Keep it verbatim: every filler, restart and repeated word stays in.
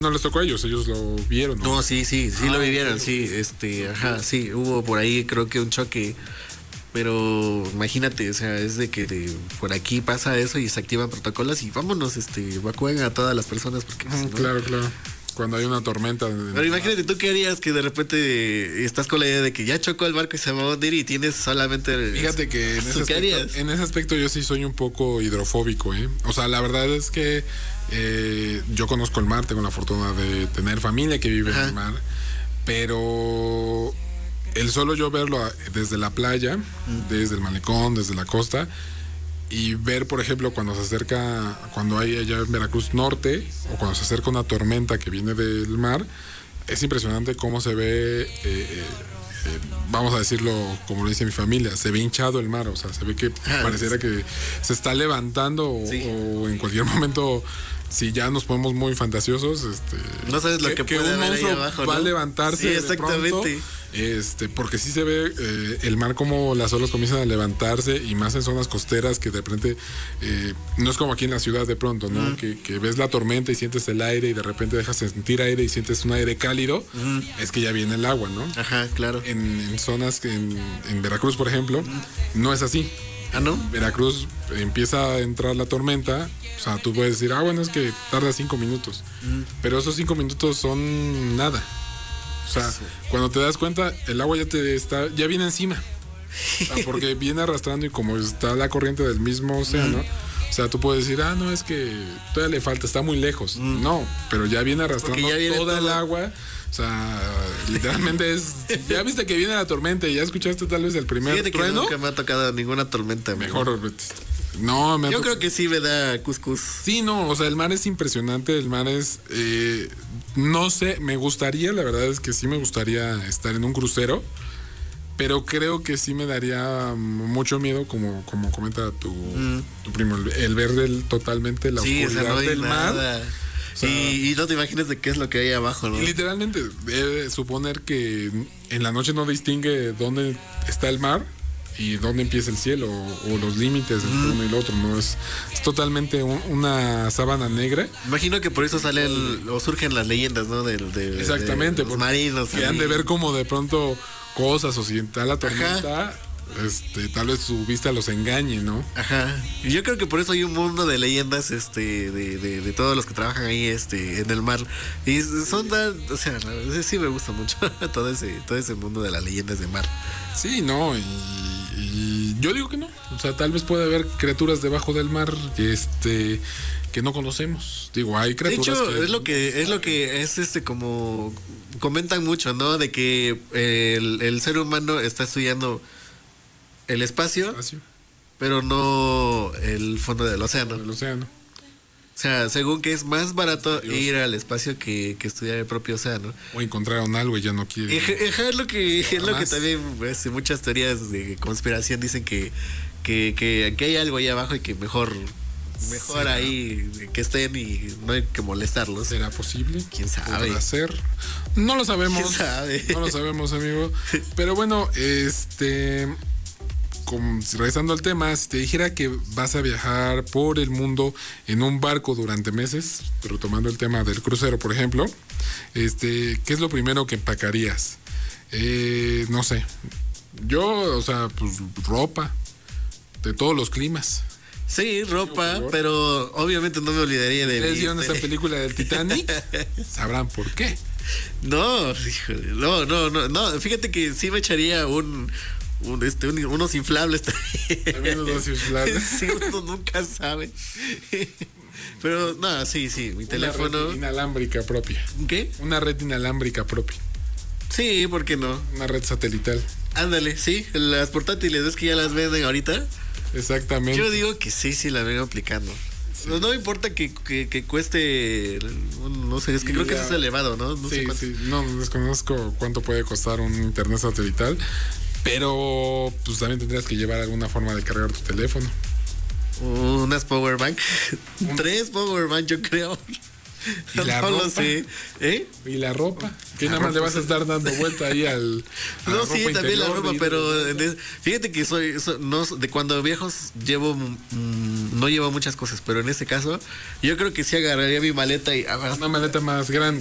No les tocó a ellos, ellos lo vieron, ¿no? No, sí, sí, sí ah, lo vivieron, okay. sí, este, ajá, sí, hubo por ahí creo que un choque, pero imagínate, o sea, es de que de, por aquí pasa eso y se activan protocolos y vámonos, este, evacúen a todas las personas porque Mm, si no... Claro, claro. Cuando hay una tormenta. Pero imagínate, ¿tú qué harías que de repente estás con la idea de que ya chocó el barco y se va a hundir y tienes solamente... Fíjate que en ese, ¿Qué aspecto, harías? en ese aspecto yo sí soy un poco hidrofóbico, ¿eh? O sea, la verdad es que eh, yo conozco el mar, tengo la fortuna de tener familia que vive Ajá. en el mar, pero el solo yo verlo desde la playa, mm. desde el malecón, desde la costa, y ver, por ejemplo, cuando se acerca, cuando hay allá en Veracruz Norte, o cuando se acerca una tormenta que viene del mar, es impresionante cómo se ve, eh, eh, eh, vamos a decirlo como lo dice mi familia, se ve hinchado el mar, o sea, se ve que ah, pareciera que se está levantando sí. o, o en cualquier momento, si ya nos ponemos muy fantasiosos, este, no sabes lo que, que, que puede un haber ahí monstruo abajo, va ¿no? a levantarse sí, de exactamente. pronto, este, porque sí se ve eh, el mar como las olas comienzan a levantarse y más en zonas costeras que de repente eh, no es como aquí en la ciudad de pronto, ¿no? Mm. Que, que ves la tormenta y sientes el aire y de repente dejas sentir aire y sientes un aire cálido, mm. es que ya viene el agua, ¿no? Ajá, claro. En, en zonas que en, en Veracruz, por ejemplo, mm. no es así. ¿Ah, no? Veracruz empieza a entrar la tormenta, o sea, tú puedes decir, ah, bueno, es que tarda cinco minutos, mm. pero esos cinco minutos son nada. O sea, sí. cuando te das cuenta, el agua ya te está, ya viene encima. O sea, porque viene arrastrando y como está la corriente del mismo océano, mm. o sea, tú puedes decir, ah, no, es que todavía le falta, está muy lejos. Mm. No, pero ya viene arrastrando ya viene toda todo. el agua. O sea, literalmente es. Ya viste que viene la tormenta y ya escuchaste tal vez el primer Fíjate trueno. Que nunca me ha tocado ninguna tormenta. Mejor. No, me Yo to- creo que sí me da cuscús. Sí, no, o sea, el mar es impresionante, el mar es, eh, no sé, me gustaría, la verdad es que sí me gustaría estar en un crucero, pero creo que sí me daría mucho miedo, como, como comenta tu, mm. tu primo, el, el ver el, totalmente la sí, oscuridad o sea, no del nada. mar. O sea, y, y no te imagines de qué es lo que hay abajo, ¿no? Y literalmente, debe suponer que en la noche no distingue dónde está el mar y dónde empieza el cielo o, o los límites entre mm. uno y el otro, ¿no? Es, es totalmente un, una sábana negra. Imagino que por eso salen o surgen las leyendas, ¿no? De, de, Exactamente, de los marinos. Que han de ver como de pronto cosas o si está la tormenta. Ajá. Este, tal vez su vista los engañe, ¿no? Ajá. Y yo creo que por eso hay un mundo de leyendas, este, de, de, de todos los que trabajan ahí, este, en el mar. Y son tan, o sea, sí me gusta mucho todo ese, todo ese mundo de las leyendas de mar. Sí, no, y, y yo digo que no. O sea, tal vez puede haber criaturas debajo del mar que este que no conocemos. Digo, hay criaturas. De hecho, que... es lo que, es lo que es este como comentan mucho, ¿no? De que el, el ser humano está estudiando el espacio, espacio, pero no el fondo del océano. El océano. O sea, según que es más barato Dios. ir al espacio que, que estudiar el propio océano. O encontraron algo y ya no quiere. Es lo que, es lo que también pues, muchas teorías de conspiración dicen que, que, que, que hay algo ahí abajo y que mejor, mejor ahí que estén y no hay que molestarlos. ¿Será posible? ¿Quién sabe? ¿Podrá ser? No lo sabemos. ¿Quién sabe? No lo sabemos, amigo. Pero bueno, este... Como, regresando al tema, si te dijera que vas a viajar por el mundo en un barco durante meses, retomando el tema del crucero, por ejemplo, este, ¿qué es lo primero que empacarías? Eh, no sé, yo, o sea, pues ropa, de todos los climas. Sí, ropa, por pero obviamente no me olvidaría de... ¿Ustedes vieron esta película del Titanic? Sabrán por qué. No, híjole, no, no, no, no, fíjate que sí me echaría un... Un, este, un, unos inflables también. También unos inflables. Sí, uno nunca sabe. Pero, no, sí, sí, mi Una teléfono. Red inalámbrica propia. ¿Qué? Una red inalámbrica propia. Sí, ¿por qué no? Una red satelital. Ándale, sí, las portátiles, ¿ves que ya las venden ahorita? Exactamente. Yo digo que sí, sí la vengo aplicando. Sí. No, no me importa que, que, que cueste, no sé, es que y creo ya, que eso es elevado, ¿no? No sí, sé sí, no, desconozco cuánto puede costar un internet satelital. Pero pues también tendrías que llevar alguna forma de cargar tu teléfono. Unas power bank. Tres power bank, yo creo. ¿Y la no ropa? lo sé. ¿Eh? ¿Y la ropa? ¿Qué La nada más le ropa vas a estar dando vuelta ahí al... a No, la sí, ropa también la interior ropa, de- pero de- fíjate que soy, so- no, de cuando viajo llevo, mm, no llevo muchas cosas, pero en este caso, yo creo que sí agarraría mi maleta y... ah, Una maleta más grande.